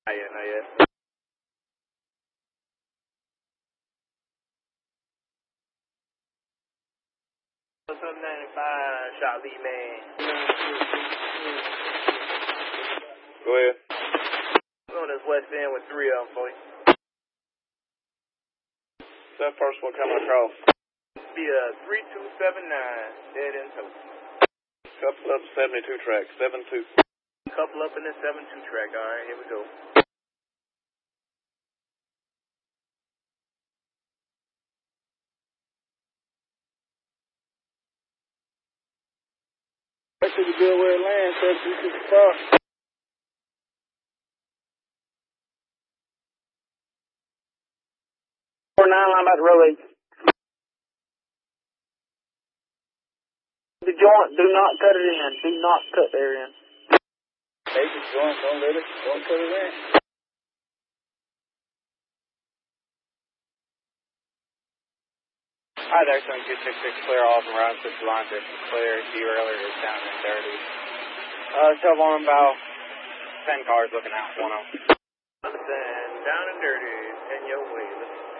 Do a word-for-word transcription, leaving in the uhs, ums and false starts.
Not yet, not yet. seven ninety-five, shot lead man. Go ahead. On this west end with three of them for you. That first one coming across. Be a three two seven nine, dead in total. Couple up seventy-two track, seven two. Couple up in the seven two track, alright, here we go. That should be good where it lands, so you should start. four nine, I'm about to roll eight. The joint, do not cut it in. Do not cut there in. Take the joint, don't let it, don't cut it in. Hi there, seven two six six, clear all from route six line, distance clear. Derailleur is down and dirty. Uh, tell one about ten cars looking out, one of them. Understand, down and dirty, and your way.